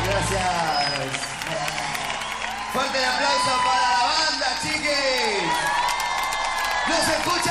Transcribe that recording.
Gracias. Fuerte el aplauso para la banda, chiquis. ¡No se escucha!